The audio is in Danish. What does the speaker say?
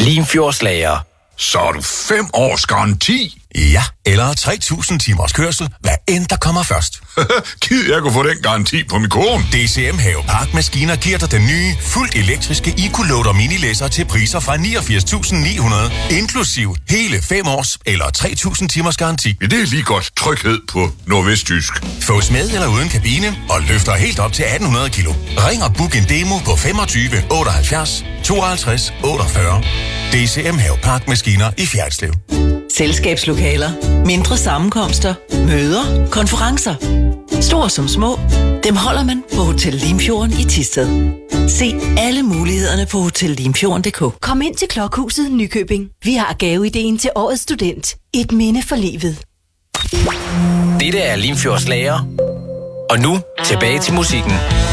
Limfjordslager. Så er du 5 års garanti? Ja, eller 3.000 timers kørsel, hvad end der kommer først. Gid jeg kunne få den garanti på min kone. DCM Havepark Maskiner giver dig den nye, fuldt elektriske EcoLoader minilæsser til priser fra 89.900, inklusiv hele 5 års eller 3.000 timers garanti. Ja, det er lige godt tryghed på nordvestjysk. Fås med eller uden kabine og løfter helt op til 1.800 kilo. Ring og book en demo på 25 78 52 48. DCM Havepark Maskiner i Fjerritslev. Selskabslokaler, mindre sammenkomster, møder, konferencer. Stor som små, dem holder man på Hotel Limfjorden i Thisted. Se alle mulighederne på hotellimfjorden.dk. Kom ind til Klokhuset Nykøbing. Vi har gaveideen til årets student. Et minde for livet. Dette er Limfjordslager. Og nu tilbage til musikken.